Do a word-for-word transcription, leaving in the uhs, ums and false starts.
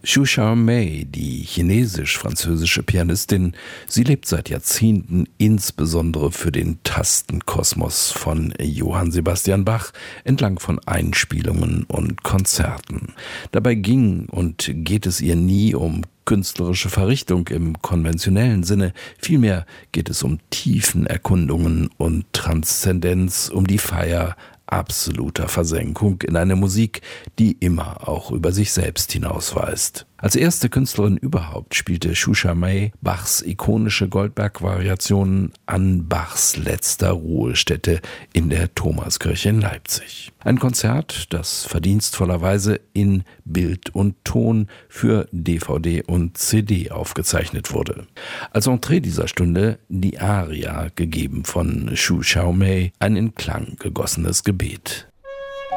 Xu Xiaomei, die chinesisch-französische Pianistin, sie lebt seit Jahrzehnten insbesondere für den Tastenkosmos von Johann Sebastian Bach entlang von Einspielungen und Konzerten. Dabei ging und geht es ihr nie um künstlerische Verrichtung im konventionellen Sinne, vielmehr geht es um Tiefenerkundungen und Transzendenz, um die Feier absoluter Versenkung in eine Musik, die immer auch über sich selbst hinausweist. Als erste Künstlerin überhaupt spielte Xu Xiaomei Bachs ikonische Goldberg-Variationen an Bachs letzter Ruhestätte in der Thomaskirche in Leipzig. Ein Konzert, das verdienstvollerweise in Bild und Ton für D V D und C D aufgezeichnet wurde. Als Entree dieser Stunde die Aria, gegeben von Xu Xiaomei, ein in Klang gegossenes Gebet.